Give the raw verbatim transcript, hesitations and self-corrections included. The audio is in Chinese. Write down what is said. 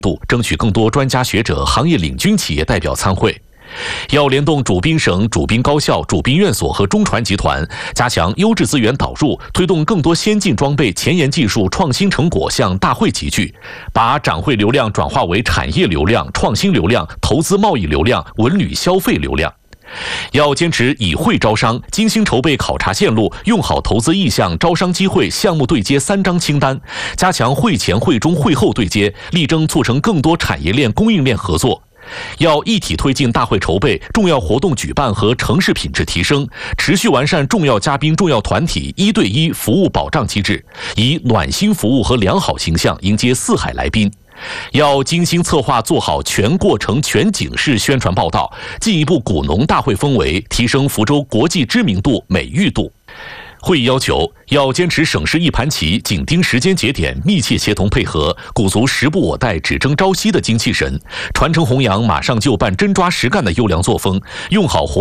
度，争取更多专家学者、行业领军企业代表参会。要联动主宾省、主宾高校、主宾院所和中传集团，加强优质资源导入，推动更多先进装备、前沿技术、创新成果向大会集聚，把展会流量转化为产业流量、创新流量、投资贸易流量、文旅消费流量。要坚持以会招商，精心筹备考察线路，用好投资意向、招商机会、项目对接三张清单，加强会前、会中、会后对接，力争促成更多产业链、供应链合作。要一体推进大会筹备、重要活动举办和城市品质提升，持续完善重要嘉宾、重要团体一对一服务保障机制，以暖心服务和良好形象迎接四海来宾。要精心策划做好全过程全景式宣传报道，进一步鼓农大会氛围，提升福州国际知名度、美誉度。会议要求要坚持省市一盘棋，紧盯时间节点，密切协同配合，鼓足时不我待、只争朝夕的精气神，传承弘扬马上就办、真抓实干的优良作风，用好活